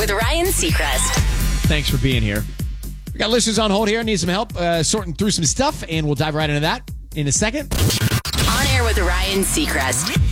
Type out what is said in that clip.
with Ryan Seacrest. Thanks for being here. We got listeners on hold here. Need some help sorting through some stuff, and we'll dive right into that in a second. On air with Ryan Seacrest.